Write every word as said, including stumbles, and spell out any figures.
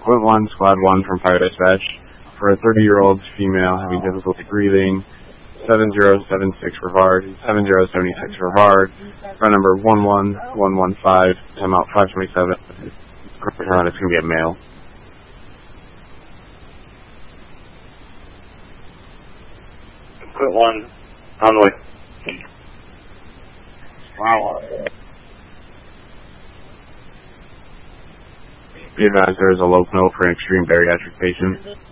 Quint one, Squad one from Fire Dispatch. For a thirty-year-old female having difficulty breathing, seven zero seven six for V A R D, seven zero seven six for V A R D, phone number one one one one five, time out five twenty-seven. It's going to be a male. Quint one, on the way. Wow. Be advised there is a low note for an extreme bariatric patient.